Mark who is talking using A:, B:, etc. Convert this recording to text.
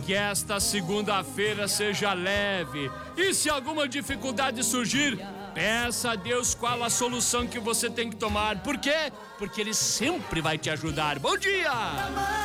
A: Que esta segunda-feira seja leve. E se alguma dificuldade surgir, peça a Deus qual a solução que você tem que tomar. Por quê? Porque Ele sempre vai te ajudar. Bom dia!